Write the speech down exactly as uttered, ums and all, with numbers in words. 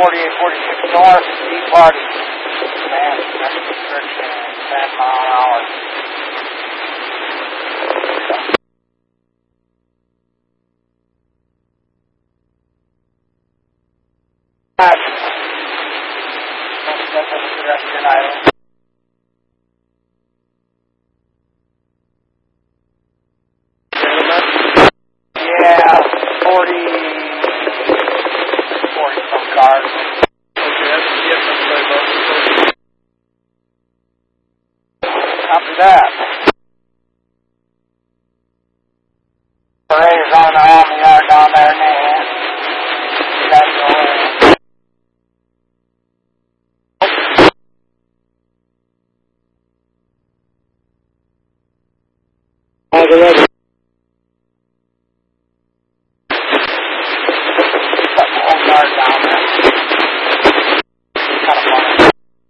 forty-eight forty-six north, Tea Party. Man, that's restriction, ten mile an hour. That's the pedestrian item. Yeah, forty, forty some cars. Okay, that's the difference by about After that, parades on the Army Yard down there now. That's the way. Home yard down